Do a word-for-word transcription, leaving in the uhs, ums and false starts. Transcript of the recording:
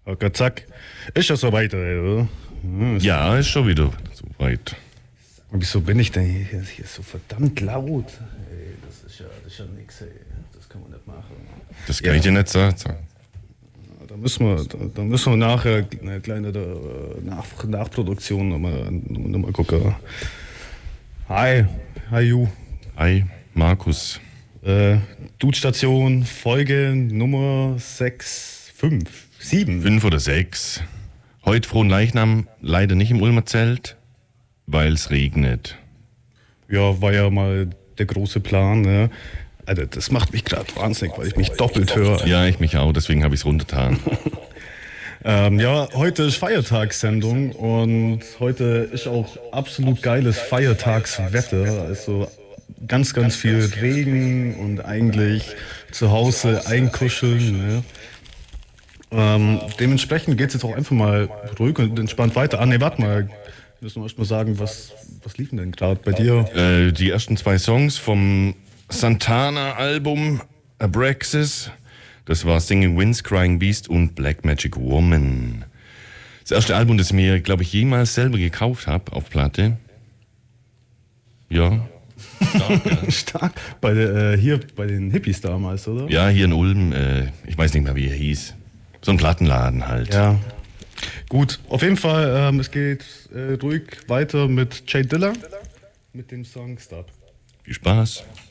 Okay, zack. Ist das so weit, oder? Hm, ist ja, ist schon wieder so weit. Wieso bin ich denn hier, hier so verdammt laut? Ey, das ist ja, das ist ja nix, ey. Das kann man nicht machen. Das kann ja. ich dir nicht sagen. Da müssen wir, da, da müssen wir nachher eine kleine Nach, Nachproduktion nochmal noch mal gucken. Hi, hi you. Hi, Markus. Äh, Dude-Station, Folge Nummer sechs, fünf, sieben. fünf oder sechs. Heute frohen Leichnam, leider nicht im Ulmer Zelt, weil es regnet. Ja, war ja mal der große Plan, ne? Alter, das macht mich gerade wahnsinnig, weil ich mich doppelt höre. Ja, ich mich auch, deswegen habe ich es runtergetan. ähm, ja, heute ist Feiertagssendung und heute ist auch absolut geiles Feiertagswetter. Also ganz, ganz viel Regen und eigentlich zu Hause einkuscheln. Ne? Ähm, dementsprechend geht es jetzt auch einfach mal ruhig und entspannt weiter. Ah, ne, warte mal. Müssen wir erst mal sagen, was, was lief denn gerade bei dir? Äh, die ersten zwei Songs vom Santana-Album Abraxas. Das war Singing Winds, Crying Beast und Black Magic Woman. Das erste Album, das ich mir, glaube ich, jemals selber gekauft habe auf Platte. Ja. Stark, ja. Stark. Bei der, äh, hier bei den Hippies damals, oder? Ja, hier in Ulm. Äh, ich weiß nicht mehr, wie er hieß. So ein Plattenladen halt. Ja. Gut, auf jeden Fall, ähm, es geht äh, ruhig weiter mit Jay Dilla mit dem Song Stop. Viel Spaß.